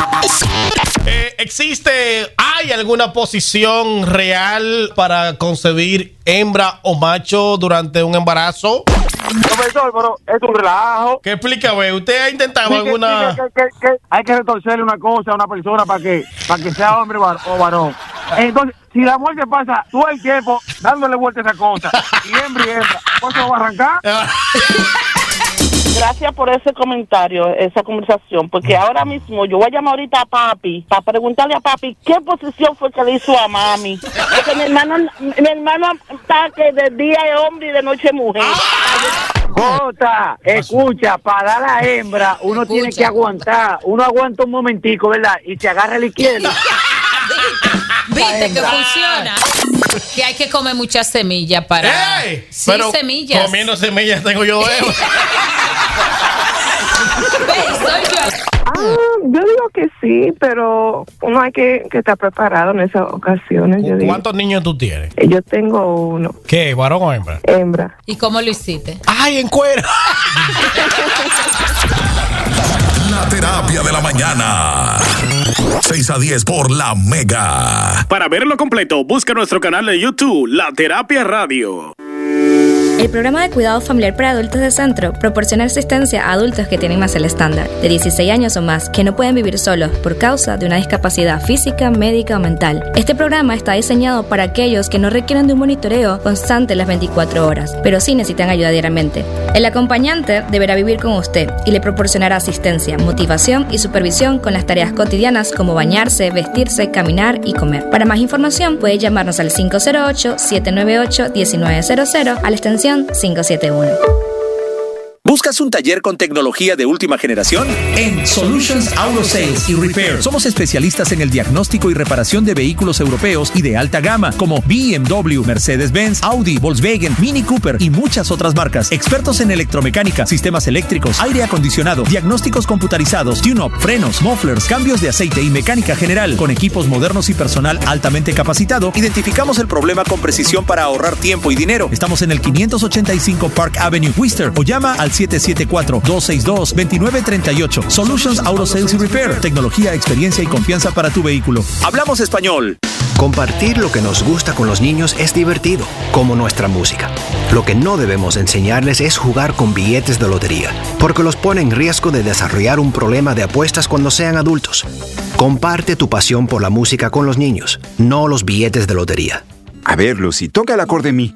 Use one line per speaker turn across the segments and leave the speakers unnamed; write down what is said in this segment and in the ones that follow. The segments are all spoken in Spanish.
¿Hay alguna posición real para concebir hembra o macho durante un embarazo?
Profesor, pero es un relajo.
¿Qué explica, güey? ¿Usted ha intentado alguna...?
Que hay que retorcerle una cosa a una persona para que sea hombre o varón. Entonces, si la mujer pasa todo el tiempo dándole vuelta a esa cosa, y hembra, ¿pues se va a arrancar?
Gracias por ese comentario, esa conversación, porque ahora mismo yo voy a llamar ahorita a papi para preguntarle a papi qué posición fue que le hizo a mami. Porque mi hermano está que de día es hombre y de noche es mujer.
Jota, escucha, para dar a la hembra uno tiene que aguantar. Uno aguanta un momentico, ¿verdad? Y se agarra a la izquierda.
Viste que funciona. Que hay que comer muchas semillas para...
Sí, pero
semillas.
Comiendo semillas tengo yo.
Yo digo que sí, pero uno hay que estar preparado en esas ocasiones.
¿Cuántos niños tú tienes?
Yo tengo uno.
¿Qué? ¿Varón o hembra?
Hembra.
¿Y cómo lo hiciste?
¡Ay, en cuero!
La terapia de la mañana. 6 a 10 por La Mega.
Para verlo completo, busca nuestro canal de YouTube, La Terapia Radio.
El programa de cuidado familiar para adultos de Centro proporciona asistencia a adultos que tienen más el estándar, de 16 años o más, que no pueden vivir solos por causa de una discapacidad física, médica o mental. Este programa está diseñado para aquellos que no requieren de un monitoreo constante las 24 horas, pero sí necesitan ayuda diariamente. El acompañante deberá vivir con usted y le proporcionará asistencia, motivación y supervisión con las tareas cotidianas como bañarse, vestirse, caminar y comer. Para más información puede llamarnos al 508-798-1900 a la extensión 571.
¿Buscas un taller con tecnología de última generación? En Solutions Auto Sales y Repair somos especialistas en el diagnóstico y reparación de vehículos europeos y de alta gama como BMW, Mercedes-Benz, Audi, Volkswagen, Mini Cooper y muchas otras marcas. Expertos en electromecánica, sistemas eléctricos, aire acondicionado, diagnósticos computarizados, tune-up, frenos, mufflers, cambios de aceite y mecánica general. Con equipos modernos y personal altamente capacitado, identificamos el problema con precisión para ahorrar tiempo y dinero. Estamos en el 585 Park Avenue, Worcester, o llama al 774-262-2938. Solutions Auto Sales y Repair. Tecnología, experiencia y confianza para tu vehículo. Hablamos español.
Compartir lo que nos gusta con los niños es divertido, como nuestra música. Lo que no debemos enseñarles es jugar con billetes de lotería, porque los pone en riesgo de desarrollar un problema de apuestas cuando sean adultos. Comparte tu pasión por la música con los niños, no los billetes de lotería.
A ver, Lucy, toca el acorde Mi.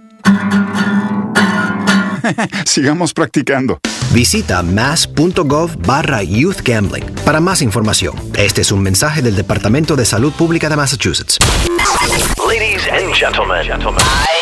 Sigamos practicando.
Visita mass.gov/youth gambling para más información. Este es un mensaje del Departamento de Salud Pública de Massachusetts.
Ladies and gentlemen,